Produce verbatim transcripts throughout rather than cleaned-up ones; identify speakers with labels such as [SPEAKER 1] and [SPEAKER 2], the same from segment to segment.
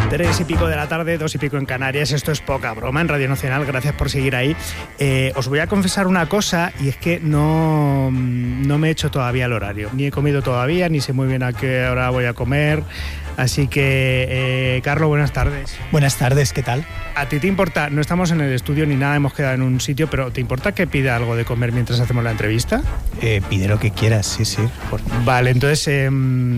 [SPEAKER 1] Tres y pico de la tarde, dos y pico en Canarias. Esto es Poca Broma en Radio Nacional. Gracias por seguir ahí. Eh, os voy a confesar una cosa, y es que no, no me he hecho todavía el horario. Ni he comido todavía, ni sé muy bien a qué hora voy a comer. Así que, eh, Carlos, buenas tardes.
[SPEAKER 2] Buenas tardes, ¿qué tal?
[SPEAKER 1] ¿A ti te importa? No estamos en el estudio ni nada, hemos quedado en un sitio, pero ¿te importa que pida algo de comer mientras hacemos la entrevista?
[SPEAKER 2] Eh, pide lo que quieras, sí, sí. Por...
[SPEAKER 1] Vale, entonces, eh,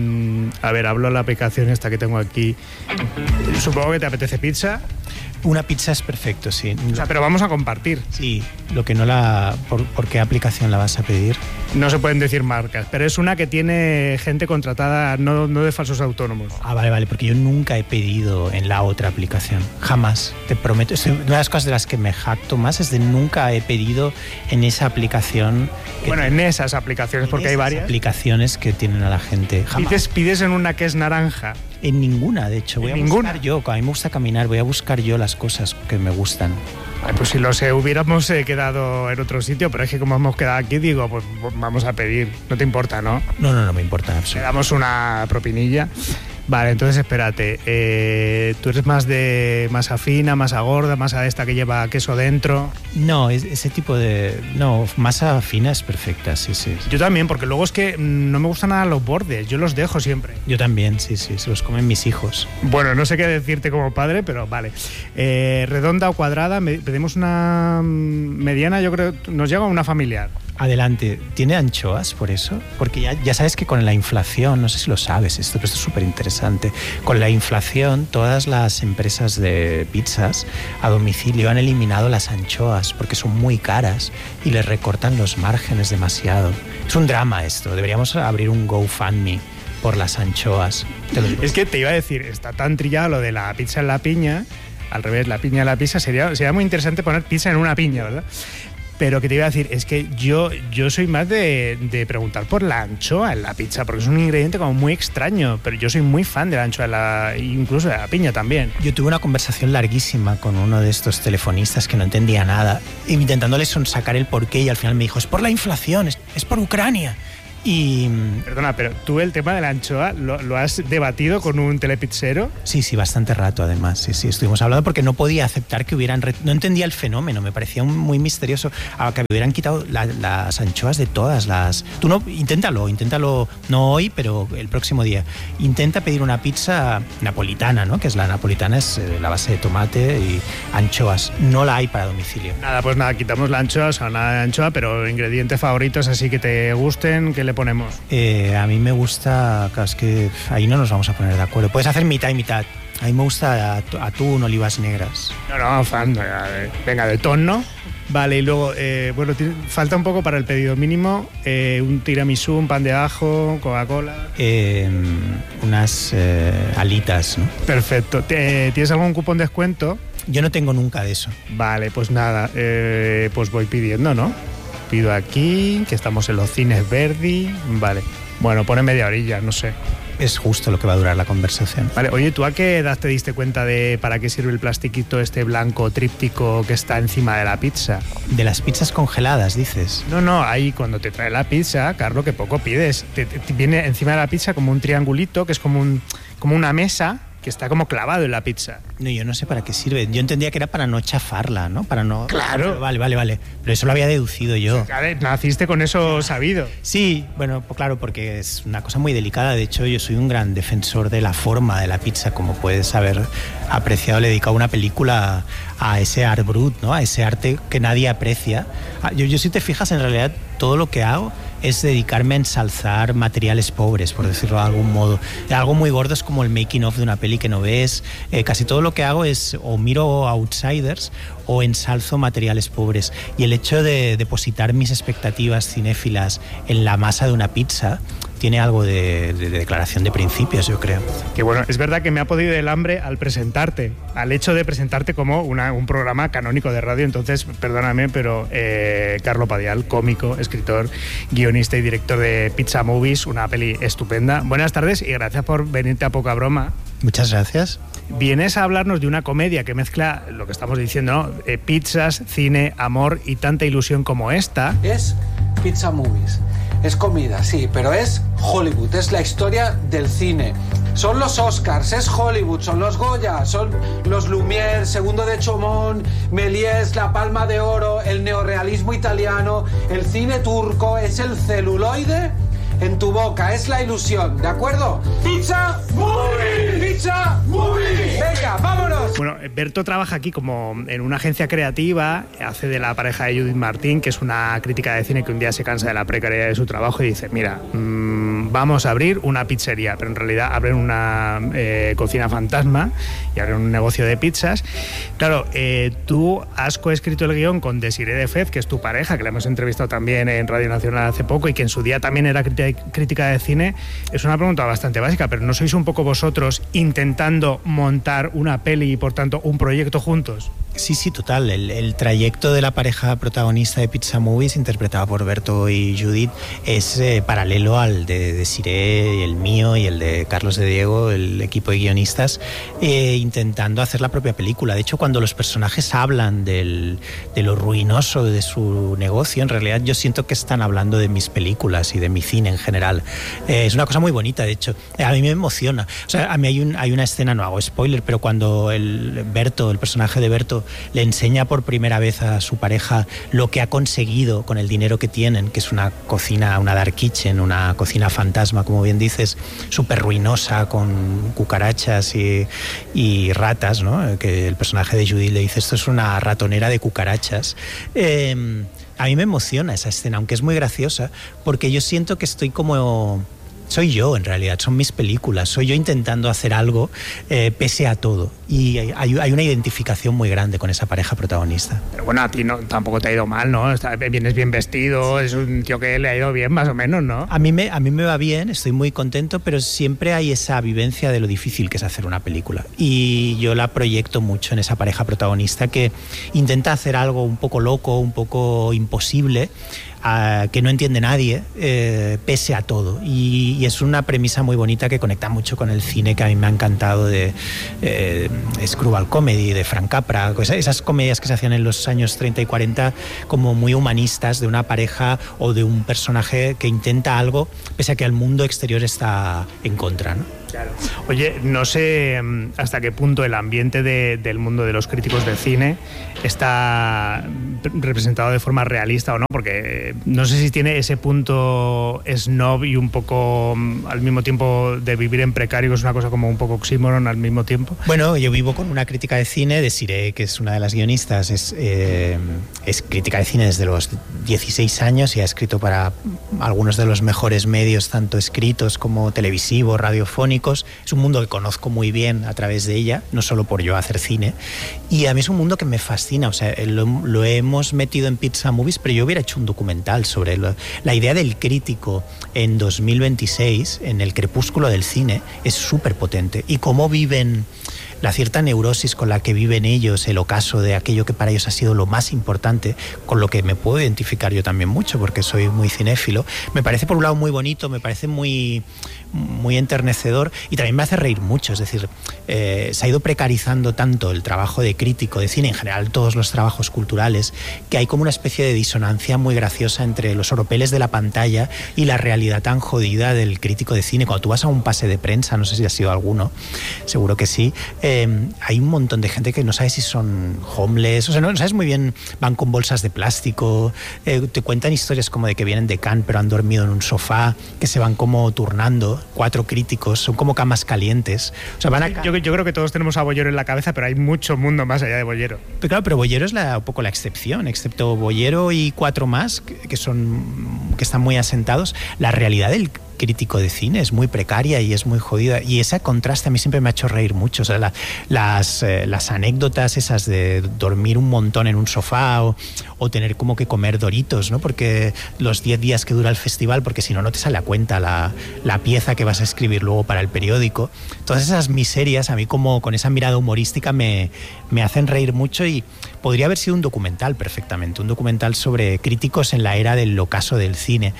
[SPEAKER 1] a ver, hablo de la aplicación esta que tengo aquí. Supongo que te apetece pizza.
[SPEAKER 2] Una pizza es perfecto, sí.
[SPEAKER 1] O sea, pero vamos a compartir.
[SPEAKER 2] Sí, lo que no la... ¿Por, ¿por qué aplicación la vas a pedir?
[SPEAKER 1] No se pueden decir marcas, pero es una que tiene gente contratada, no, no de falsos autónomos.
[SPEAKER 2] Ah, vale, vale, porque yo nunca he pedido en la otra aplicación. Jamás, te prometo. Una de las cosas de las que me jacto más es de nunca he pedido en esa aplicación.
[SPEAKER 1] Bueno, en esas aplicaciones, porque hay varias.
[SPEAKER 2] Aplicaciones que tienen a la gente. Jamás.
[SPEAKER 1] Pides, pides en una que es naranja.
[SPEAKER 2] En ninguna, de hecho. Voy a
[SPEAKER 1] ninguna.
[SPEAKER 2] buscar yo, a mí me gusta caminar, voy a buscar yo las cosas que me gustan.
[SPEAKER 1] Ay, pues si lo sé, hubiéramos eh, quedado en otro sitio, pero es que como hemos quedado aquí, digo, pues vamos a pedir. No te importa, ¿no?
[SPEAKER 2] No, no, no me importa.
[SPEAKER 1] Le damos una propinilla. Vale, entonces espérate. Eh, ¿Tú eres más de masa fina, masa gorda, masa esta que lleva queso dentro?
[SPEAKER 2] No, ese tipo de... No, masa fina es perfecta, sí, sí.
[SPEAKER 1] Yo también, porque luego es que no me gustan nada los bordes, yo los dejo siempre.
[SPEAKER 2] Yo también, sí, sí, se los comen mis hijos.
[SPEAKER 1] Bueno, no sé qué decirte como padre, pero vale. Eh, ¿redonda o cuadrada? Pedimos una mediana, yo creo, nos llega una familiar.
[SPEAKER 2] Adelante. ¿Tiene anchoas por eso? Porque ya, ya sabes que con la inflación, no sé si lo sabes esto, pero esto es súper interesante. Con la inflación, todas las empresas de pizzas a domicilio han eliminado las anchoas porque son muy caras y les recortan los márgenes demasiado. Es un drama esto. Deberíamos abrir un GoFundMe por las anchoas. Te lo digo.
[SPEAKER 1] Es que te iba a decir, está tan trillado lo de la pizza en la piña. Al revés, la piña en la pizza. Sería, sería muy interesante poner pizza en una piña, ¿verdad? Pero que te iba a decir, es que yo, yo soy más de, de preguntar por la anchoa en la pizza, porque es un ingrediente como muy extraño, pero yo soy muy fan de la anchoa, de la, incluso de la piña también.
[SPEAKER 2] Yo tuve una conversación larguísima con uno de estos telefonistas que no entendía nada, intentándole sacar el porqué, y al final me dijo, es por la inflación, es, es por Ucrania. Y...
[SPEAKER 1] Perdona, pero ¿tú el tema de la anchoa lo, lo has debatido con un telepizzero?
[SPEAKER 2] Sí, sí, bastante rato además, sí, sí, estuvimos hablando porque no podía aceptar que hubieran... No entendía el fenómeno, me parecía muy misterioso a que hubieran quitado la, las anchoas de todas las... Tú no, inténtalo, inténtalo, no hoy, pero el próximo día. Intenta pedir una pizza napolitana, ¿no? Que es la napolitana, es la base de tomate y anchoas. No la hay para domicilio.
[SPEAKER 1] Nada, pues nada, quitamos la anchoa, o sea, nada de anchoa, pero ingredientes favoritos así que te gusten, que le ponemos?
[SPEAKER 2] Eh, a mí me gusta, claro, es que ahí no nos vamos a poner de acuerdo. Puedes hacer mitad y mitad. A mí me gusta atún, olivas negras.
[SPEAKER 1] No, no, fan, venga, de tono. Vale, y luego, eh, bueno, falta un poco para el pedido mínimo, eh, un tiramisú, un pan de ajo, Coca-Cola.
[SPEAKER 2] Eh, unas eh, alitas, ¿no?
[SPEAKER 1] Perfecto. ¿Tienes algún cupón de descuento?
[SPEAKER 2] Yo no tengo nunca de eso.
[SPEAKER 1] Vale, pues nada, eh, pues voy pidiendo, ¿no? Pido aquí, que estamos en los cines Verdi. Vale. Bueno, pone media orilla, no sé.
[SPEAKER 2] Es justo lo que va a durar la conversación.
[SPEAKER 1] Vale, oye, ¿tú a qué edad te diste cuenta de para qué sirve el plastiquito este blanco tríptico que está encima de la pizza?
[SPEAKER 2] De las pizzas congeladas, dices.
[SPEAKER 1] No, no, ahí cuando te trae la pizza, Carlos, que poco pides. Te, te, viene encima de la pizza como un triangulito, que es como, un, como una mesa, que está como clavado en la pizza.
[SPEAKER 2] No, yo no sé para qué sirve. Yo entendía que era para no chafarla, ¿no? Para no...
[SPEAKER 1] Claro.
[SPEAKER 2] Vale, vale, vale. Pero eso lo había deducido yo.
[SPEAKER 1] Claro, naciste con eso sabido.
[SPEAKER 2] Sí, bueno, pues claro, porque es una cosa muy delicada. De hecho, yo soy un gran defensor de la forma de la pizza, como puedes haber apreciado. Le he dedicado una película a ese art brut, ¿no? A ese arte que nadie aprecia. Yo, yo si te fijas, en realidad, todo lo que hago es dedicarme a ensalzar materiales pobres, por decirlo de algún modo. Algo muy gordo es como el making of de una peli que no ves. Eh, casi todo lo que hago es o miro outsiders o ensalzo materiales pobres. Y el hecho de depositar mis expectativas cinéfilas en la masa de una pizza tiene algo de, de, de declaración de principios, yo creo.
[SPEAKER 1] Que bueno, es verdad que me ha podido el hambre al presentarte, al hecho de presentarte como una, un programa canónico de radio. Entonces, perdóname, pero eh, Carlo Padial, cómico, escritor, guionista y director de Pizza Movies, una peli estupenda. Buenas tardes y gracias por venirte a Poca Broma.
[SPEAKER 2] Muchas gracias.
[SPEAKER 1] Vienes a hablarnos de una comedia que mezcla lo que estamos diciendo, ¿no? Eh, pizzas, cine, amor y tanta ilusión como esta.
[SPEAKER 3] Es Pizza Movies. Es comida, sí, pero es Hollywood, es la historia del cine. Son los Oscars, es Hollywood, son los Goya, son los Lumière, Segundo de Chaumont, Méliès, La Palma de Oro, el neorrealismo italiano, el cine turco, es el celuloide en tu boca, es la ilusión, ¿de acuerdo? ¡Pizza Movie! ¡Pizza Movie! ¡Venga, vámonos!
[SPEAKER 1] Bueno, Berto trabaja aquí como en una agencia creativa, hace de la pareja de Judith Martín, que es una crítica de cine que un día se cansa de la precariedad de su trabajo y dice, mira, mmm, vamos a abrir una pizzería, pero en realidad abren una eh, cocina fantasma y abren un negocio de pizzas. Claro, eh, tú has coescrito el guión con Desiree Defez, que es tu pareja, que la hemos entrevistado también en Radio Nacional hace poco y que en su día también era crítica crítica de cine. Es una pregunta bastante básica, pero ¿no sois un poco vosotros intentando montar una peli y por tanto un proyecto juntos?
[SPEAKER 2] Sí, sí, total. El, el trayecto de la pareja protagonista de Pizza Movies, interpretada por Berto y Judith, es eh, paralelo al de Desiree, el mío y el de Carlos de Diego, el equipo de guionistas, eh, intentando hacer la propia película. De hecho, cuando los personajes hablan del, de lo ruinoso de su negocio, en realidad yo siento que están hablando de mis películas y de mi cine en general. Eh, es una cosa muy bonita, de hecho. A mí me emociona. O sea, a mí hay, un, hay una escena, no hago spoiler, pero cuando el Berto, el personaje de Berto, le enseña por primera vez a su pareja lo que ha conseguido con el dinero que tienen, que es una cocina, una dark kitchen, una cocina fantasma, como bien dices, súper ruinosa, con cucarachas y, y ratas, ¿no? Que el personaje de Judith le dice, esto es una ratonera de cucarachas. Eh, a mí me emociona esa escena, aunque es muy graciosa, porque yo siento que estoy como... Soy yo, en realidad, son mis películas, soy yo intentando hacer algo eh, pese a todo. Y hay, hay una identificación muy grande con esa pareja protagonista.
[SPEAKER 1] Pero bueno, a ti no, tampoco te ha ido mal, ¿no? Está, vienes bien vestido, es un tío que le ha ido bien más o menos, ¿no?
[SPEAKER 2] A mí, me, a mí me va bien, estoy muy contento, pero siempre hay esa vivencia de lo difícil que es hacer una película. Y yo la proyecto mucho en esa pareja protagonista que intenta hacer algo un poco loco, un poco imposible, Uh, que no entiende nadie, eh, pese a todo. Y, y es una premisa muy bonita que conecta mucho con el cine que a mí me ha encantado de eh, Screwball Comedy, de Frank Capra, esas comedias que se hacían en los años treinta y cuarenta como muy humanistas, de una pareja o de un personaje que intenta algo pese a que el mundo exterior está en contra, ¿no?
[SPEAKER 1] Claro. Oye, no sé hasta qué punto el ambiente de, del mundo de los críticos de cine está representado de forma realista o no, porque no sé si tiene ese punto snob y un poco al mismo tiempo de vivir en precario, que es una cosa como un poco oxímoron al mismo tiempo.
[SPEAKER 2] Bueno, yo vivo con una crítica de cine, Desiree, que es una de las guionistas, es, eh, es crítica de cine desde los dieciséis años y ha escrito para algunos de los mejores medios, tanto escritos como televisivos, radiofónicos. Es un mundo que conozco muy bien a través de ella, no solo por yo hacer cine, y a mí es un mundo que me fascina. O sea, lo, lo hemos metido en Pizza Movies, pero yo hubiera hecho un documental sobre lo, la idea del crítico en dos mil veintiséis, en el crepúsculo del cine, es súper potente. Y cómo viven la cierta neurosis con la que viven ellos, el ocaso de aquello que para ellos ha sido lo más importante, con lo que me puedo identificar yo también mucho, porque soy muy cinéfilo, me parece por un lado muy bonito, me parece muy, muy enternecedor y también me hace reír mucho. Es decir, eh, se ha ido precarizando tanto el trabajo de crítico de cine, en general todos los trabajos culturales, que hay como una especie de disonancia muy graciosa entre los oropeles de la pantalla y la realidad tan jodida del crítico de cine. Cuando tú vas a un pase de prensa, no sé si ha sido alguno, seguro que sí, eh, Eh, hay un montón de gente que no sabe si son homeless, o sea, no, no sabes muy bien, van con bolsas de plástico, eh, te cuentan historias como de que vienen de Cannes pero han dormido en un sofá, que se van como turnando, cuatro críticos, son como camas calientes. O sea, van a...
[SPEAKER 1] yo, yo creo que todos tenemos a Bollero en la cabeza, pero hay mucho mundo más allá de Bollero.
[SPEAKER 2] Pero claro, pero Bollero es la, un poco la excepción, excepto Bollero y cuatro más que, que, son, que están muy asentados. La realidad del crítico de cine es muy precaria y es muy jodida, y ese contraste a mí siempre me ha hecho reír mucho. O sea, la, las, eh, las anécdotas esas de dormir un montón en un sofá o, o tener como que comer Doritos, ¿no? Porque los diez días que dura el festival, porque si no, no te sale a cuenta la, la pieza que vas a escribir luego para el periódico. Todas esas miserias a mí, como con esa mirada humorística, me, me hacen reír mucho, y podría haber sido un documental perfectamente, un documental sobre críticos en la era del ocaso del cine.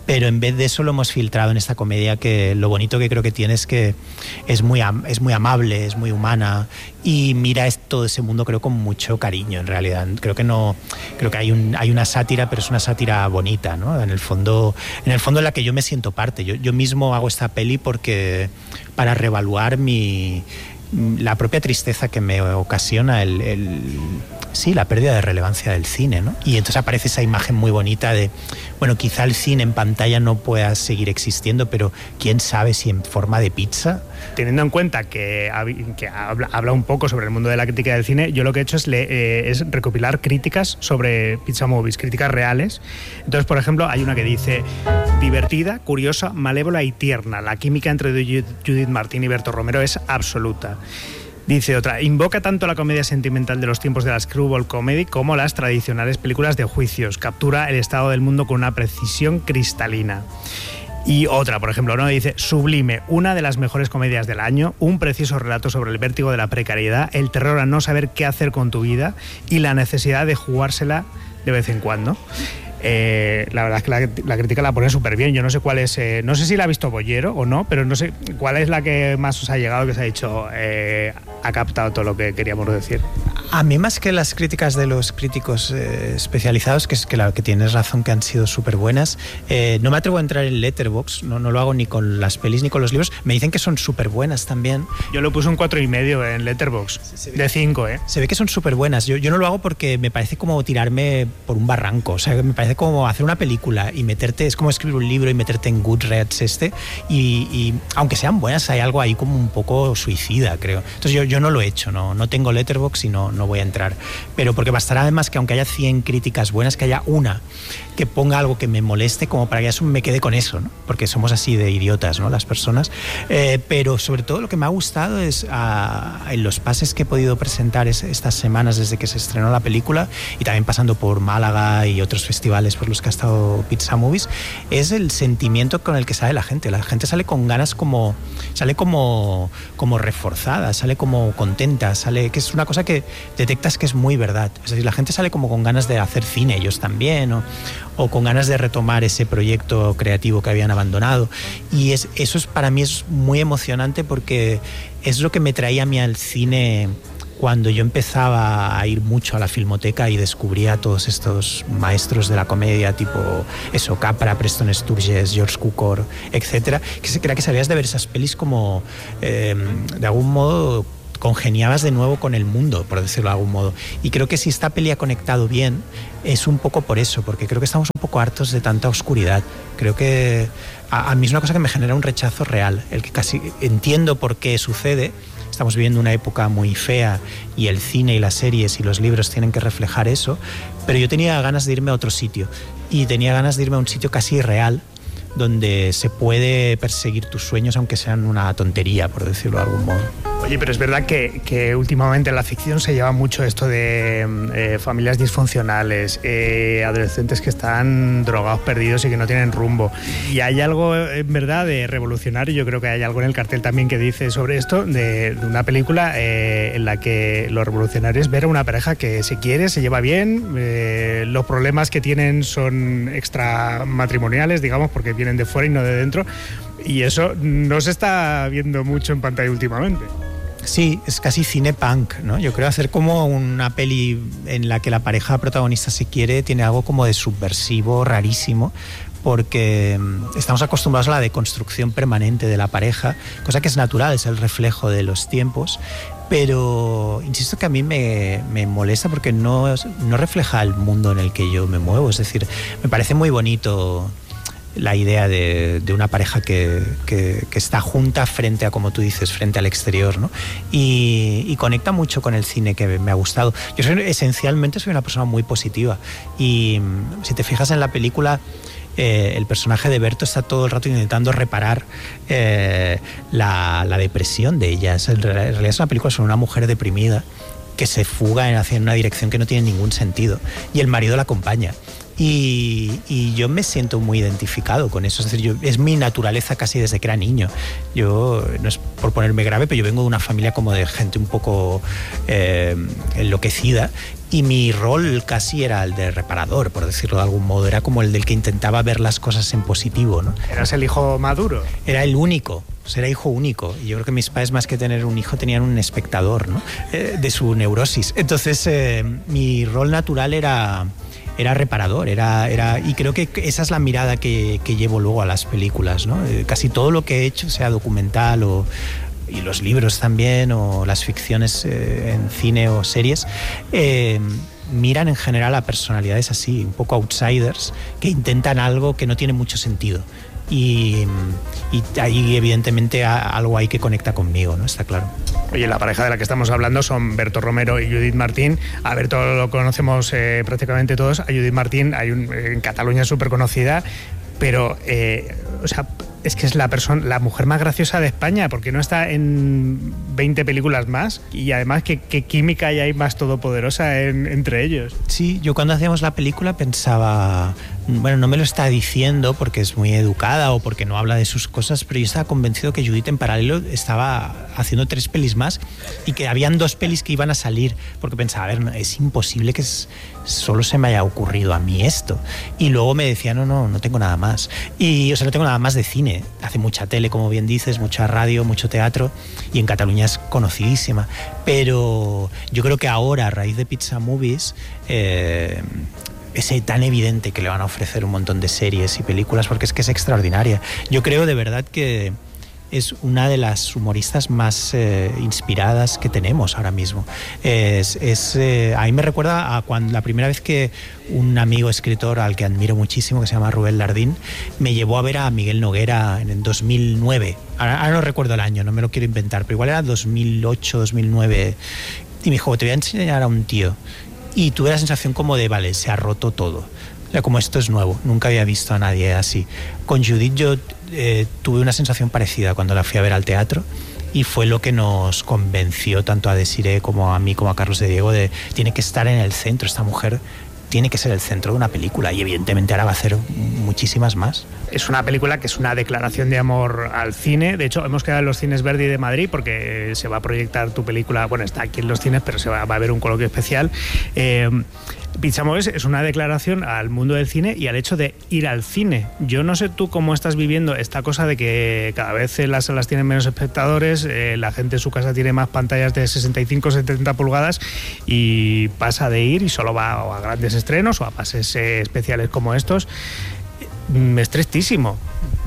[SPEAKER 2] pero en vez de eso lo hemos filtrado en esta comedia, que lo bonito que creo que tiene es que es muy, am- es muy amable, es muy humana y mira es, todo ese mundo creo con mucho cariño en realidad. Creo que no, creo que hay, un, hay una sátira, pero es una sátira bonita, ¿no? En el fondo, en el fondo en la que yo me siento parte. Yo, yo mismo hago esta peli porque para reevaluar mi la propia tristeza que me ocasiona el, el sí, la pérdida de relevancia del cine, ¿no? Y entonces aparece esa imagen muy bonita de, bueno, quizá el cine en pantalla no pueda seguir existiendo, pero quién sabe si en forma de pizza.
[SPEAKER 1] Teniendo en cuenta que, que habla, habla un poco sobre el mundo de la crítica del cine, yo lo que he hecho es, le, eh, es recopilar críticas sobre Pizza Movies, críticas reales. Entonces, por ejemplo, hay una que dice: divertida, curiosa, malévola y tierna. La química entre Judith Martín y Berto Romero es absoluta. Dice otra: invoca tanto la comedia sentimental de los tiempos de la screwball comedy como las tradicionales películas de juicios. Captura el estado del mundo con una precisión cristalina. Y otra, por ejemplo, ¿no? Dice: sublime, una de las mejores comedias del año, un precioso relato sobre el vértigo de la precariedad, el terror a no saber qué hacer con tu vida y la necesidad de jugársela de vez en cuando. Eh, la verdad es que la, la crítica la pone súper bien. Yo no sé cuál es, eh, no sé si la ha visto Bollero o no, pero no sé cuál es la que más os ha llegado, que os ha dicho eh, ha captado todo lo que queríamos decir.
[SPEAKER 2] A mí, más que las críticas de los críticos eh, especializados, que es que, la, que tienes razón, que han sido súper buenas, eh, no me atrevo a entrar en Letterboxd, no, no lo hago ni con las pelis ni con los libros. Me dicen que son súper buenas también.
[SPEAKER 1] Yo lo puse un cuatro y medio en Letterboxd, de cinco, ¿eh?
[SPEAKER 2] Se ve que son súper buenas. Yo, yo no lo hago porque me parece como tirarme por un barranco. O sea, me parece como hacer una película y meterte, es como escribir un libro y meterte en Goodreads este, y, y aunque sean buenas, hay algo ahí como un poco suicida, creo. Entonces yo, yo no lo he hecho, no, no tengo Letterboxd y no, no voy a entrar. Pero porque bastará además que aunque haya cien críticas buenas, que haya una que ponga algo que me moleste como para que eso me quede con eso, ¿no? Porque somos así de idiotas, ¿no? Las personas. Eh, pero sobre todo lo que me ha gustado es a, en los pases que he podido presentar es, estas semanas desde que se estrenó la película, y también pasando por Málaga y otros festivales por los que ha estado Pizza Movies, es el sentimiento con el que sale la gente. La gente sale con ganas como, sale como, como reforzada, sale como contenta, sale, que es una cosa que detectas que es muy verdad. Es decir, la gente sale como con ganas de hacer cine, ellos también, o, o con ganas de retomar ese proyecto creativo que habían abandonado. Y es, eso es, para mí es muy emocionante, porque es lo que me traía a mí al cine cuando yo empezaba a ir mucho a la Filmoteca y descubría a todos estos maestros de la comedia, tipo eso, Capra, Preston Sturges, George Cukor, etcétera, que se crea que sabías de ver esas pelis como eh, de algún modo congeniabas de nuevo con el mundo, por decirlo de algún modo. Y creo que si esta peli ha conectado bien, es un poco por eso, porque creo que estamos un poco hartos de tanta oscuridad. Creo que a, a mí es una cosa que me genera un rechazo real, el que casi entiendo por qué sucede. Estamos viviendo una época muy fea y el cine y las series y los libros tienen que reflejar eso, pero yo tenía ganas de irme a otro sitio, y tenía ganas de irme a un sitio casi irreal, donde se puede perseguir tus sueños aunque sean una tontería, por decirlo de algún modo.
[SPEAKER 1] Oye, pero es verdad que, que últimamente en la ficción se lleva mucho esto de eh, familias disfuncionales, eh, adolescentes que están drogados, perdidos y que no tienen rumbo. Y hay algo, en verdad, de revolucionario. Yo creo que hay algo en el cartel también que dice sobre esto, de, de una película eh, en la que lo revolucionario es ver a una pareja que se quiere, se lleva bien, eh, los problemas que tienen son extramatrimoniales, digamos, porque vienen de fuera y no de dentro. Y eso no se está viendo mucho en pantalla últimamente.
[SPEAKER 2] Sí, es casi cine punk, ¿no? Yo creo hacer como una peli en la que la pareja protagonista se quiere tiene algo como de subversivo, rarísimo, porque estamos acostumbrados a la deconstrucción permanente de la pareja, cosa que es natural, es el reflejo de los tiempos, pero insisto que a mí me, me molesta porque no, no refleja el mundo en el que yo me muevo. Es decir, me parece muy bonito la idea de, de una pareja que, que, que está junta frente a, como tú dices, frente al exterior, ¿no? Y, y conecta mucho con el cine que me ha gustado. Yo soy, esencialmente soy una persona muy positiva, y si te fijas en la película, eh, el personaje de Berto está todo el rato intentando reparar eh, la, la depresión de ella. Es, en realidad es una película sobre una mujer deprimida que se fuga hacia una dirección que no tiene ningún sentido, y el marido la acompaña. Y, y yo me siento muy identificado con eso. Es decir, yo, es mi naturaleza casi desde que era niño. Yo, no es por ponerme grave, pero yo vengo de una familia como de gente un poco eh, enloquecida, Y mi rol casi era el de reparador, por decirlo de algún modo. Era como el del que intentaba ver las cosas en positivo, ¿no?
[SPEAKER 1] ¿Eras el hijo maduro?
[SPEAKER 2] Era el único, o sea, era hijo único. Y yo creo que mis padres, más que tener un hijo, tenían un espectador, ¿no? Eh, de su neurosis. Entonces, eh, mi rol natural era, era reparador. Era, era, y creo que esa es la mirada que, que llevo luego a las películas, ¿no? Eh, casi todo lo que he hecho, sea documental o... y los libros también, o las ficciones eh, en cine o series, eh, miran en general a personalidades así, un poco outsiders, que intentan algo que no tiene mucho sentido. Y, y ahí evidentemente algo hay que conecta conmigo, ¿no? Está claro.
[SPEAKER 1] Oye, la pareja de la que estamos hablando son Berto Romero y Judit Martín. A Berto lo conocemos eh, prácticamente todos. A Judit Martín hay un, en Cataluña es súper conocida, pero eh, o sea, es que es la persona, la mujer más graciosa de España, porque no está en veinte películas más, y además qué, qué química hay ahí más todopoderosa en, entre ellos.
[SPEAKER 2] Sí, yo cuando hacíamos la película pensaba, bueno, no me lo está diciendo porque es muy educada o porque no habla de sus cosas, pero yo estaba convencido que Judit en paralelo estaba haciendo tres pelis más y que habían dos pelis que iban a salir, porque pensaba, a ver, no, es imposible que es, solo se me haya ocurrido a mí esto. Y luego me decía, no, no, no tengo nada más. Y, o sea, no tengo nada más de cine. Hace mucha tele, como bien dices, mucha radio, mucho teatro, y en Cataluña es conocidísima. Pero yo creo que ahora, a raíz de Pizza Movies, eh, es tan evidente que le van a ofrecer un montón de series y películas, porque es que es extraordinaria. Yo creo de verdad que es una de las humoristas más eh, inspiradas que tenemos ahora mismo. Es, es, eh, a mí me recuerda a cuando la primera vez que un amigo escritor al que admiro muchísimo, que se llama Rubén Lardín, me llevó a ver a Miguel Noguera en, en dos mil nueve. Ahora, ahora no recuerdo el año, no me lo quiero inventar, pero igual era dos mil ocho, dos mil nueve. Y me dijo, te voy a enseñar a un tío. Y tuve la sensación como de, vale, se ha roto todo. O sea, como esto es nuevo, nunca había visto a nadie así. Con Judit yo eh, tuve una sensación parecida cuando la fui a ver al teatro, y fue lo que nos convenció tanto a Desiree como a mí, como a Carlos de Diego, de tiene que estar en el centro, esta mujer tiene que ser el centro de una película, y evidentemente ahora va a hacer muchísimas más.
[SPEAKER 1] Es una película que es una declaración de amor al cine. De hecho, hemos quedado en los cines Verdi de Madrid porque se va a proyectar tu película, bueno, está aquí en los cines, pero se va, va a haber un coloquio especial. Eh, Pizza Movies es una declaración al mundo del cine y al hecho de ir al cine. Yo no sé tú cómo estás viviendo esta cosa de que cada vez las salas tienen menos espectadores, eh, la gente en su casa tiene más pantallas de sesenta y cinco, setenta pulgadas y pasa de ir y solo va o a grandes estrenos o a pases eh, especiales como estos. Es tristísimo.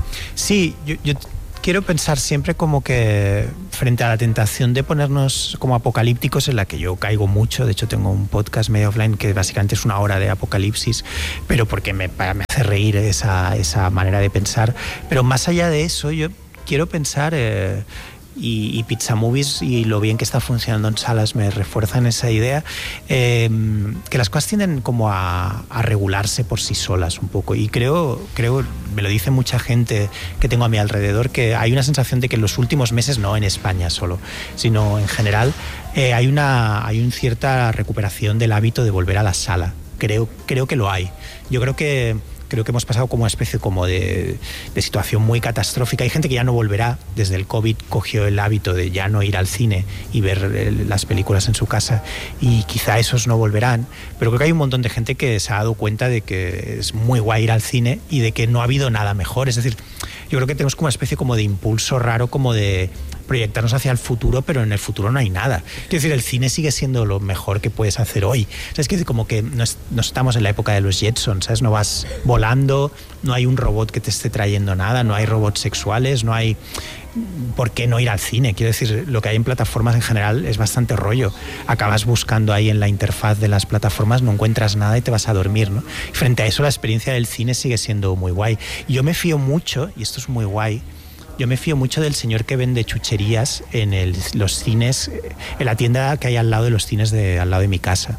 [SPEAKER 2] Sí, yo, yo quiero pensar siempre como que frente a la tentación de ponernos como apocalípticos, en la que yo caigo mucho, de hecho tengo un podcast medio offline que básicamente es una hora de apocalipsis, pero porque me, me hace reír esa, esa manera de pensar. Pero más allá de eso, yo quiero pensar... Eh, Y, y Pizza Movies y lo bien que está funcionando en salas me refuerzan esa idea, eh, que las cosas tienden como a, a regularse por sí solas un poco, y creo, creo, me lo dice mucha gente que tengo a mi alrededor, que hay una sensación de que en los últimos meses, no en España solo, sino en general, eh, hay una hay una cierta recuperación del hábito de volver a la sala. Creo, creo que lo hay. Yo creo que Creo que hemos pasado como una especie como de, de situación muy catastrófica. Hay gente que ya no volverá, desde el COVID cogió el hábito de ya no ir al cine y ver las películas en su casa, y quizá esos no volverán, pero creo que hay un montón de gente que se ha dado cuenta de que es muy guay ir al cine y de que no ha habido nada mejor. Es decir, yo creo que tenemos como una especie como de impulso raro, como de proyectarnos hacia el futuro, pero en el futuro no hay nada. Quiero decir, el cine sigue siendo lo mejor que puedes hacer hoy. O sea, es que como que no, es, no estamos en la época de los Jetsons, ¿sabes? No vas volando, no hay un robot que te esté trayendo nada, no hay robots sexuales, no hay... ¿Por qué no ir al cine? Quiero decir, lo que hay en plataformas en general es bastante rollo. Acabas buscando ahí en la interfaz de las plataformas, no encuentras nada y te vas a dormir, ¿no? Y frente a eso, la experiencia del cine sigue siendo muy guay. Yo me fío mucho, y esto es muy guay, yo me fío mucho del señor que vende chucherías en el, los cines, en la tienda que hay al lado de los cines de al lado de mi casa.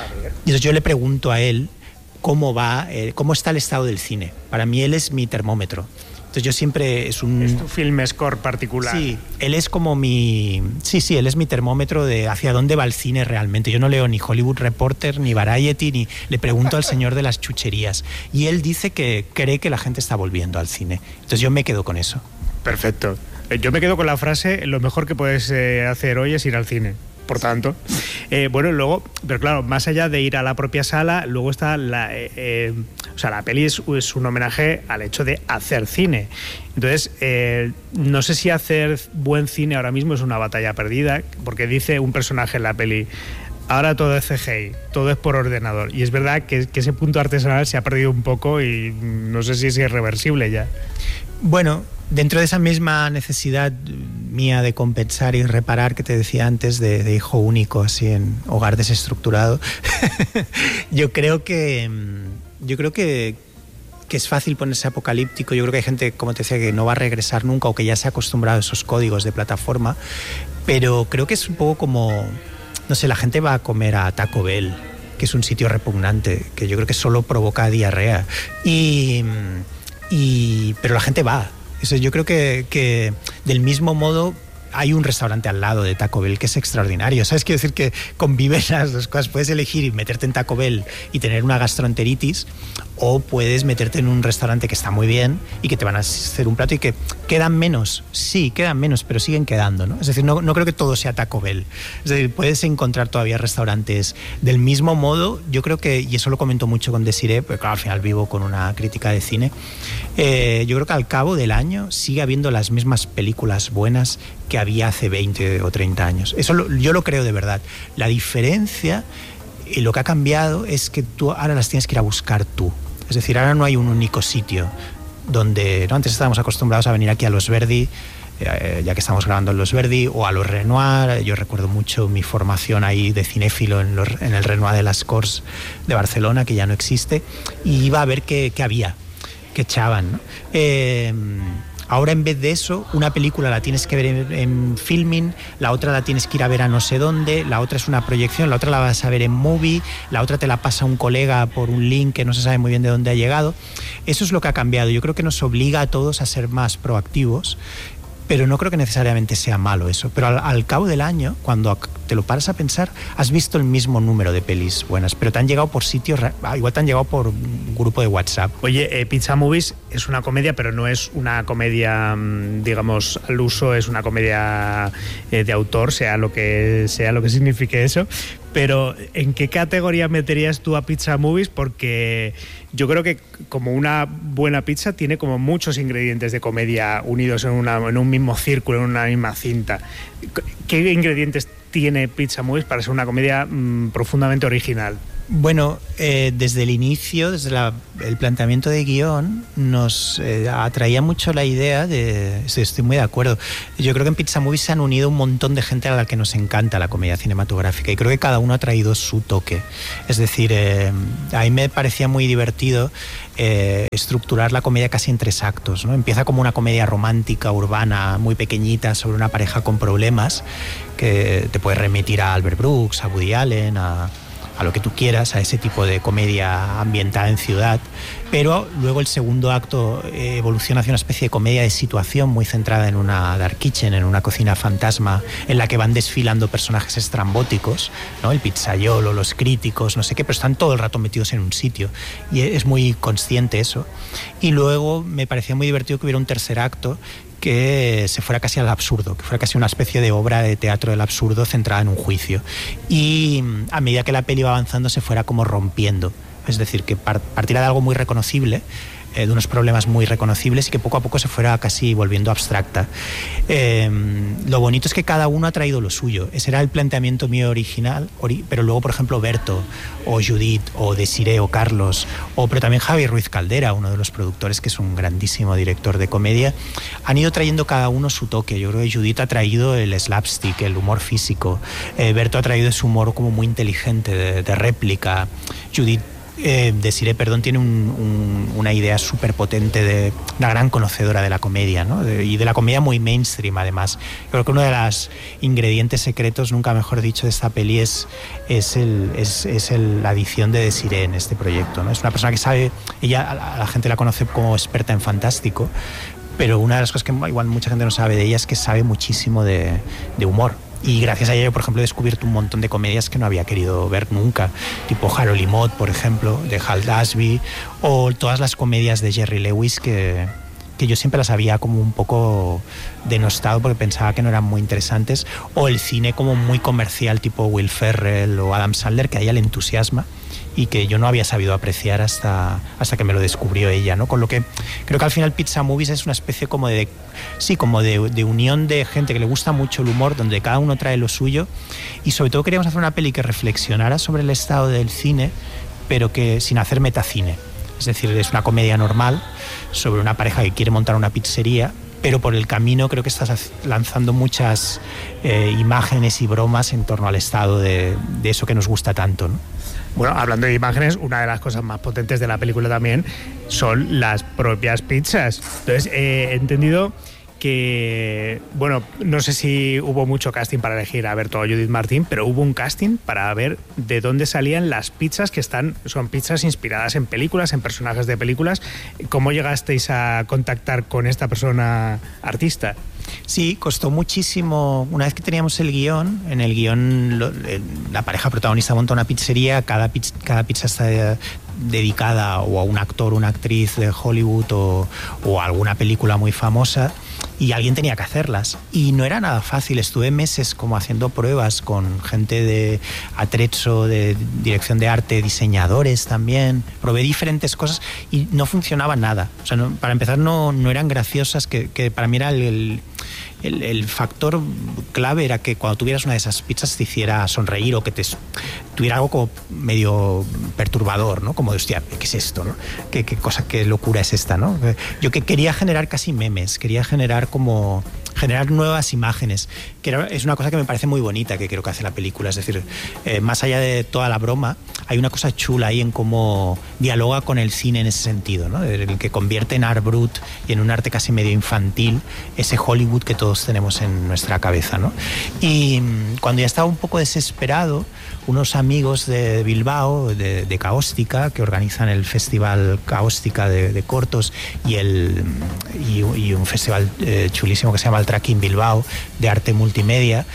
[SPEAKER 2] Y entonces yo le pregunto a él cómo va, eh, cómo está el estado del cine. Para mí él es mi termómetro. Entonces yo siempre es un...
[SPEAKER 1] Es tu film score particular.
[SPEAKER 2] Sí, él es como mi... Sí, sí, él es mi termómetro de hacia dónde va el cine realmente. Yo no leo ni Hollywood Reporter, ni Variety, ni... Le pregunto al señor de las chucherías. Y él dice que cree que la gente está volviendo al cine. Entonces yo me quedo con eso.
[SPEAKER 1] Perfecto. Yo me quedo con la frase, lo mejor que puedes eh, hacer hoy es ir al cine. por tanto. Eh, bueno, luego, pero claro, más allá de ir a la propia sala, luego está la... Eh, eh, o sea, la peli es, es un homenaje al hecho de hacer cine. Entonces, eh, no sé si hacer buen cine ahora mismo es una batalla perdida, porque dice un personaje en la peli: ahora todo es C G I, todo es por ordenador. Y es verdad que, que ese punto artesanal se ha perdido un poco y no sé si es irreversible ya.
[SPEAKER 2] Bueno, dentro de esa misma necesidad mía de compensar y reparar que te decía antes, de, de hijo único, así en hogar desestructurado, yo creo que yo creo que, que es fácil ponerse apocalíptico. Yo creo que hay gente, como te decía, que no va a regresar nunca o que ya se ha acostumbrado a esos códigos de plataforma, pero creo que es un poco como, no sé, la gente va a comer a Taco Bell, que es un sitio repugnante, que yo creo que solo provoca diarrea, y, y pero la gente va. Eso, yo creo que, que del mismo modo hay un restaurante al lado de Taco Bell que es extraordinario. ¿Sabes? Quiero decir que conviven las dos cosas. Puedes elegir meterte en Taco Bell y tener una gastroenteritis, o puedes meterte en un restaurante que está muy bien y que te van a hacer un plato y que quedan menos. Sí, quedan menos, pero siguen quedando, ¿no? Es decir, no, no creo que todo sea Taco Bell. Es decir, puedes encontrar todavía restaurantes del mismo modo. Yo creo que, y eso lo comento mucho con Desiree, porque claro, al final vivo con una crítica de cine, eh, yo creo que al cabo del año sigue habiendo las mismas películas buenas que había hace veinte o treinta años. Eso lo, yo lo creo de verdad. La diferencia y lo que ha cambiado es que tú ahora las tienes que ir a buscar tú. Es decir, ahora no hay un único sitio donde, ¿no? Antes estábamos acostumbrados a venir aquí a Los Verdi, eh, ya que estamos grabando en Los Verdi, o a los Renoir. Yo recuerdo mucho mi formación ahí de cinéfilo en, los, en el Renoir de las Corts de Barcelona, que ya no existe, y iba a ver qué, qué había, qué echaban, ¿no? Eh, Ahora, en vez de eso, una película la tienes que ver en, en Filmin, la otra la tienes que ir a ver a no sé dónde, la otra es una proyección, la otra la vas a ver en Movie, la otra te la pasa un colega por un link que no se sabe muy bien de dónde ha llegado. Eso es lo que ha cambiado. Yo creo que nos obliga a todos a ser más proactivos, pero no creo que necesariamente sea malo eso. Pero al, al cabo del año, cuando te lo paras a pensar, has visto el mismo número de pelis buenas, pero te han llegado por sitios, igual te han llegado por un grupo de WhatsApp.
[SPEAKER 1] Oye, eh, Pizza Movies es una comedia, pero no es una comedia, digamos, al uso, es una comedia eh, de autor, sea lo que sea lo que signifique eso. Pero ¿en qué categoría meterías tú a Pizza Movies? Porque yo creo que como una buena pizza tiene como muchos ingredientes de comedia unidos en, una, en un mismo círculo, en una misma cinta. ¿Qué ingredientes tiene Pizza Movies para ser una comedia mmm, profundamente original?
[SPEAKER 2] Bueno, eh, desde el inicio, desde la, el planteamiento de guión, nos eh, atraía mucho la idea de... Estoy muy de acuerdo. Yo creo que en Pizza Movies se han unido un montón de gente a la que nos encanta la comedia cinematográfica, y creo que cada uno ha traído su toque. Es decir, eh, a mí me parecía muy divertido eh, estructurar la comedia casi en tres actos, ¿no? Empieza como una comedia romántica, urbana, muy pequeñita, sobre una pareja con problemas, que te puede remitir a Albert Brooks, a Woody Allen, a... a lo que tú quieras, a ese tipo de comedia ambientada en ciudad, pero luego el segundo acto eh, evoluciona hacia una especie de comedia de situación muy centrada en una dark kitchen, en una cocina fantasma, en la que van desfilando personajes estrambóticos, ¿no? El pizzaiolo, los críticos, no sé qué, pero están todo el rato metidos en un sitio, y es muy consciente eso. Y luego me parecía muy divertido que hubiera un tercer acto que se fuera casi al absurdo, que fuera casi una especie de obra de teatro del absurdo centrada en un juicio. Y a medida que la peli iba avanzando se fuera como rompiendo. Es decir, que partiera de algo muy reconocible, eh, de unos problemas muy reconocibles, y que poco a poco se fuera casi volviendo abstracta. Eh, lo bonito es que cada uno ha traído lo suyo. Ese era el planteamiento mío original, ori- pero luego, por ejemplo, Berto, o Judith, o Desiree, o Carlos, o pero también Javi Ruiz Caldera, uno de los productores, que es un grandísimo director de comedia, han ido trayendo cada uno su toque. Yo creo que Judith ha traído el slapstick, el humor físico. Eh, Berto ha traído ese humor como muy inteligente, de, de réplica. Judith Eh, Desiree, perdón, tiene un, un, una idea súper potente, de una gran conocedora de la comedia, ¿no? De, y de la comedia muy mainstream, además. Creo que uno de los ingredientes secretos, nunca mejor dicho, de esta peli es, es, el, es, es el, la adición de Desiree en este proyecto, ¿no? Es una persona que sabe, ella, a la gente la conoce como experta en fantástico, pero una de las cosas que igual mucha gente no sabe de ella es que sabe muchísimo de, de humor. Y gracias a ella, yo, por ejemplo, he descubierto un montón de comedias que no había querido ver nunca, tipo Harold y Maude, por ejemplo, de Hal Dasby, o todas las comedias de Jerry Lewis que, que yo siempre las había como un poco denostado porque pensaba que no eran muy interesantes, o el cine como muy comercial tipo Will Ferrell o Adam Sandler, que a ella le entusiasma y que yo no había sabido apreciar hasta, hasta que me lo descubrió ella, ¿no? Con lo que creo que al final Pizza Movies es una especie como de, sí, como de, de unión de gente que le gusta mucho el humor, donde cada uno trae lo suyo, y sobre todo queríamos hacer una peli que reflexionara sobre el estado del cine, pero que sin hacer metacine. Es decir, es una comedia normal sobre una pareja que quiere montar una pizzería, pero por el camino creo que estás lanzando muchas eh, imágenes y bromas en torno al estado de, de eso que nos gusta tanto, ¿no?
[SPEAKER 1] Bueno, hablando de imágenes, una de las cosas más potentes de la película también son las propias pizzas. Entonces, eh, he entendido que, bueno, no sé si hubo mucho casting para elegir a Berto o Judith Martín, pero hubo un casting para ver de dónde salían las pizzas que están, son pizzas inspiradas en películas, en personajes de películas. ¿Cómo llegasteis a contactar con esta persona artista?
[SPEAKER 2] Sí, costó muchísimo. Una vez que teníamos el guión, en el guión lo, la pareja protagonista monta una pizzería, cada pizza, cada pizza está dedicada o a un actor o una actriz de Hollywood o, o a alguna película muy famosa, y alguien tenía que hacerlas. Y no era nada fácil, estuve meses como haciendo pruebas con gente de Atrezzo, de dirección de arte, diseñadores también, probé diferentes cosas y no funcionaba nada. O sea, no, para empezar no, no eran graciosas, que, que para mí era el, el El, el factor clave era que cuando tuvieras una de esas pizzas te hiciera sonreír o que te tuviera algo como medio perturbador, ¿no? Como de, hostia, ¿qué es esto, no? ¿Qué, qué cosa, qué locura es esta, no? Yo que quería generar casi memes, quería generar como... generar nuevas imágenes, que era, es una cosa que me parece muy bonita que creo que hace la película. Es decir, eh, más allá de toda la broma, hay una cosa chula ahí en cómo dialoga con el cine en ese sentido, ¿no? El que convierte en art brut y en un arte casi medio infantil ese Hollywood que todos tenemos en nuestra cabeza, ¿no? Y cuando ya estaba un poco desesperado, unos amigos de Bilbao, de, de Caóstica, que organizan el festival Caóstica de, de cortos y, el, y, y un festival eh, chulísimo que se llama el Tracking Bilbao, de arte multimedia,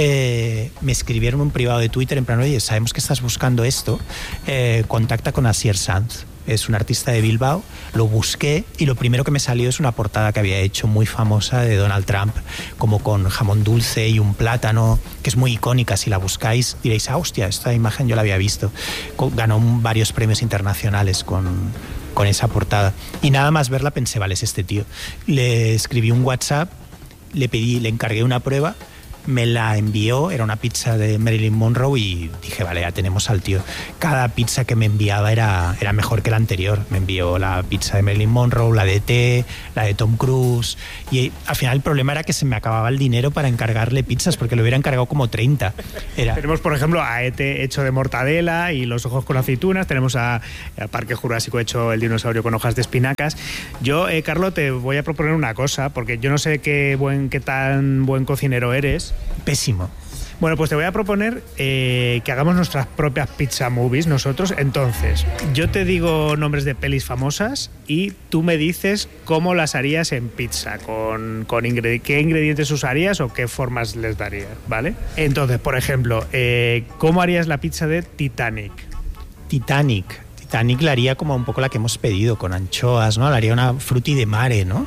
[SPEAKER 2] eh, me escribieron un privado de Twitter en plan, oye, sabemos que estás buscando esto, eh, contacta con Asier Sanz. Es un artista de Bilbao, lo busqué y lo primero que me salió es una portada que había hecho muy famosa de Donald Trump, como con jamón dulce y un plátano, que es muy icónica. Si la buscáis diréis, ah, hostia, esta imagen yo la había visto. Ganó varios premios internacionales con, con esa portada. Y nada más verla pensé, vale, es este tío. Le escribí un WhatsApp, le pedí, le encargué una prueba, me la envió, era una pizza de Marilyn Monroe y dije, vale, ya tenemos al tío. Cada pizza que me enviaba era, era mejor que la anterior. Me envió la pizza de Marilyn Monroe, la de E T, la de Tom Cruise, y al final el problema era que se me acababa el dinero para encargarle pizzas porque lo hubiera encargado como treinta. Era...
[SPEAKER 1] Tenemos, por ejemplo, a E T hecho de mortadela y los ojos con aceitunas, tenemos a, a Parque Jurásico hecho el dinosaurio con hojas de espinacas. Yo, eh, Carlos, te voy a proponer una cosa, porque yo no sé qué, buen, qué tan buen cocinero eres.
[SPEAKER 2] Pésimo.
[SPEAKER 1] Bueno, pues te voy a proponer eh, que hagamos nuestras propias pizza movies nosotros. Entonces, yo te digo nombres de pelis famosas y tú me dices cómo las harías en pizza, con, con ingredi- qué ingredientes usarías o qué formas les darías, ¿vale? Entonces, por ejemplo, eh, ¿cómo harías la pizza de Titanic?
[SPEAKER 2] Titanic. Titanic la haría como un poco la que hemos pedido, con anchoas, ¿no? La haría una frutti de mare, ¿no?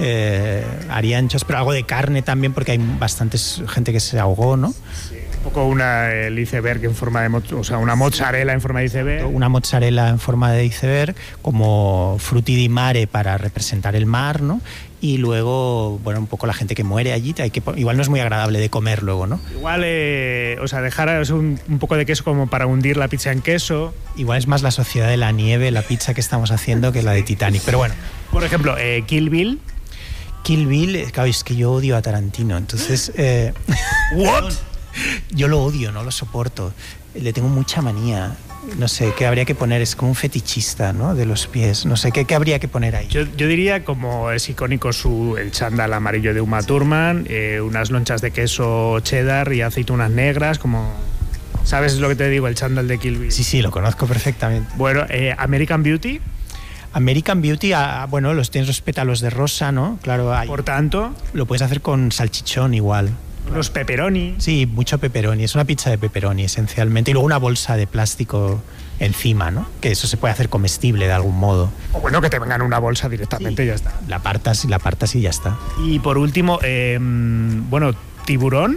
[SPEAKER 2] Eh, haría anchos, pero algo de carne también, porque hay bastantes gente que se ahogó, ¿no?
[SPEAKER 1] Sí, un poco una el iceberg en forma de, mo- o sea, una mozzarella en forma de iceberg.
[SPEAKER 2] Una mozzarella en forma de iceberg, como frutti di mare para representar el mar, ¿no? Y luego, bueno, un poco la gente que muere allí, hay que, igual no es muy agradable de comer luego, ¿no?
[SPEAKER 1] Igual, eh, o sea, dejar o sea, un, un poco de queso como para hundir la pizza en queso.
[SPEAKER 2] Igual es más la Sociedad de la Nieve, la pizza que estamos haciendo, que la de Titanic, pero bueno.
[SPEAKER 1] Por ejemplo, eh, Kill Bill.
[SPEAKER 2] Kill Bill, claro, es que yo odio a Tarantino, entonces... Eh,
[SPEAKER 1] ¿What?
[SPEAKER 2] Yo lo odio, no lo soporto, le tengo mucha manía. No sé, ¿qué habría que poner? Es como un fetichista, ¿no? De los pies, no sé, ¿qué, qué habría que poner ahí?
[SPEAKER 1] Yo, yo diría, como es icónico su, el chándal amarillo de Uma Thurman, eh, unas lonchas de queso cheddar y aceitunas negras, como... ¿Sabes lo que te digo? El chándal de Kill Bill.
[SPEAKER 2] Sí, sí, lo conozco perfectamente.
[SPEAKER 1] Bueno, eh, American Beauty...
[SPEAKER 2] American Beauty, ah, bueno, los tienes los pétalos de rosa, ¿no? Claro, hay,
[SPEAKER 1] por tanto,
[SPEAKER 2] lo puedes hacer con salchichón igual.
[SPEAKER 1] Los pepperoni.
[SPEAKER 2] Sí, mucho pepperoni. Es una pizza de pepperoni, esencialmente. Y luego una bolsa de plástico encima, ¿no? Que eso se puede hacer comestible de algún modo.
[SPEAKER 1] O bueno, que te vengan una bolsa directamente, sí, y ya está.
[SPEAKER 2] La apartas, la apartas y ya está.
[SPEAKER 1] Y por último, eh, bueno, tiburón.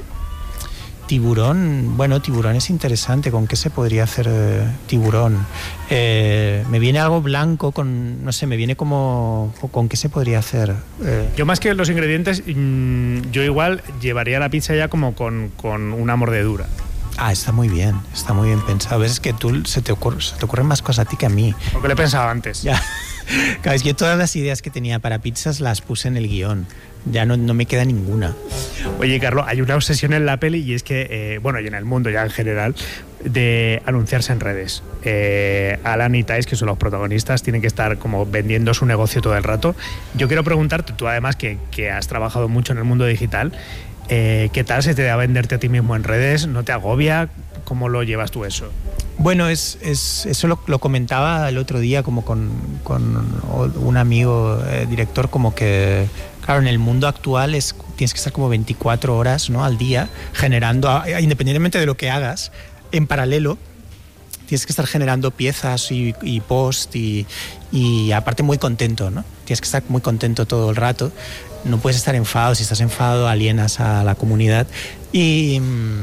[SPEAKER 2] Tiburón, bueno, tiburón es interesante. ¿Con qué se podría hacer eh, tiburón? Eh, me viene algo blanco, con, no sé, me viene como... ¿Con qué se podría hacer? Eh.
[SPEAKER 1] Yo más que los ingredientes, mmm, yo igual llevaría la pizza ya como con, con una mordedura.
[SPEAKER 2] Ah, está muy bien, está muy bien pensado. A veces que tú se te, ocurre, se te ocurren más cosas a ti que a mí.
[SPEAKER 1] Porque lo he pensado antes.
[SPEAKER 2] Ya. Claro, es que todas las ideas que tenía para pizzas las puse en el guión. Ya no, no me queda ninguna.
[SPEAKER 1] Oye, Carlos, hay una obsesión en la peli y es que, eh, bueno, y en el mundo ya en general, de anunciarse en redes. Eh, Alan y Thais, que son los protagonistas, tienen que estar como vendiendo su negocio todo el rato. Yo quiero preguntarte, tú además que, que has trabajado mucho en el mundo digital, eh, ¿qué tal se te da venderte a ti mismo en redes? ¿No te agobia? ¿Cómo lo llevas tú eso?
[SPEAKER 2] Bueno, es, es, eso lo, lo comentaba el otro día como con, con un amigo eh, director, como que, claro, en el mundo actual es, tienes que estar como veinticuatro horas, ¿no?, al día generando, independientemente de lo que hagas, en paralelo, tienes que estar generando piezas y, y post y, y aparte muy contento, ¿no? Tienes que estar muy contento todo el rato. No puedes estar enfadado. Si estás enfadado, alienas a la comunidad. Y...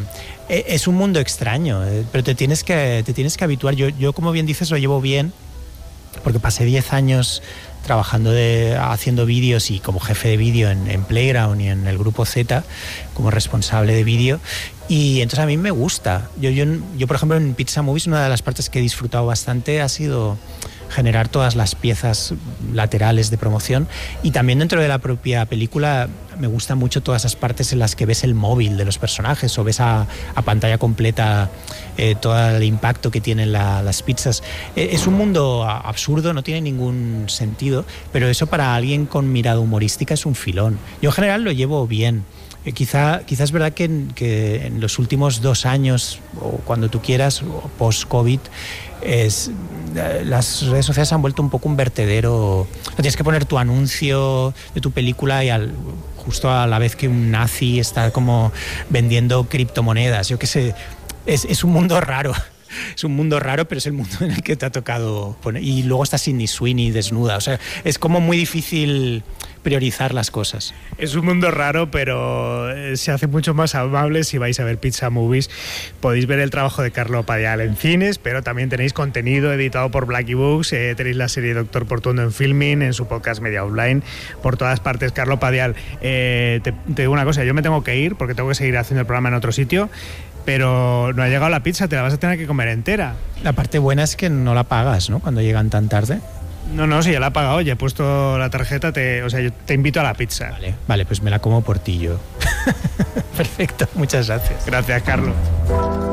[SPEAKER 2] es un mundo extraño, pero te tienes que, te tienes que habituar. Yo, yo, como bien dices, lo llevo bien, porque pasé diez años trabajando de, haciendo vídeos y como jefe de vídeo en, en Playground y en el Grupo Z, como responsable de vídeo. Y entonces a mí me gusta. Yo, yo, yo, por ejemplo, en Pizza Movies, una de las partes que he disfrutado bastante ha sido generar todas las piezas laterales de promoción, y también dentro de la propia película me gustan mucho todas esas partes en las que ves el móvil de los personajes o ves a, a pantalla completa eh, todo el impacto que tienen la, las pizzas. Eh, es un mundo absurdo, no tiene ningún sentido, pero eso para alguien con mirada humorística es un filón. Yo en general lo llevo bien. Eh, quizá, quizá es verdad que en, que en los últimos dos años, o cuando tú quieras, post-COVID, es, las redes sociales se han vuelto un poco un vertedero. Tienes que poner tu anuncio de tu película y al, justo a la vez que un nazi está como vendiendo criptomonedas. Yo qué sé, es, es un mundo raro. Es un mundo raro, pero es el mundo en el que te ha tocado poner. Y luego está Sydney Sweeney desnuda. O sea, es como muy difícil priorizar las cosas.
[SPEAKER 1] Es un mundo raro, pero se hace mucho más amable si vais a ver Pizza Movies. Podéis ver el trabajo de Carlo Padial en cines, pero también tenéis contenido editado por Blackie Books, eh, tenéis la serie Doctor Portuondo en Filming, en su podcast Media Online, por todas partes. Carlo Padial, eh, te, te digo una cosa, yo me tengo que ir porque tengo que seguir haciendo el programa en otro sitio, pero no ha llegado la pizza, te la vas a tener que comer entera.
[SPEAKER 2] La parte buena es que no la pagas, ¿no?, cuando llegan tan tarde.
[SPEAKER 1] No, no, si ya la he pagado, ya he puesto la tarjeta, te, o sea, yo te invito a la pizza.
[SPEAKER 2] Vale, vale, pues me la como por ti yo. Perfecto, muchas gracias.
[SPEAKER 1] Gracias, Carlos.